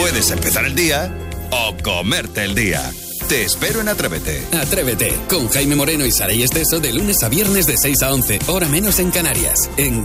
Puedes empezar el día o comerte el día. Te espero en Atrévete. Atrévete, con Jaime Moreno y Saray Esteso de lunes a viernes de 6 a 11, hora menos en Canarias. En